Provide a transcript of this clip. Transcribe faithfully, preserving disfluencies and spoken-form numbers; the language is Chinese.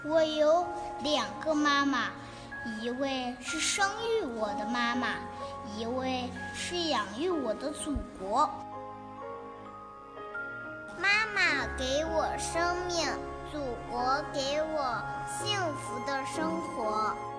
我有两个妈妈，一位是生育我的妈妈，一位是养育我的祖国。 妈妈给我生命，祖国给我幸福的生活。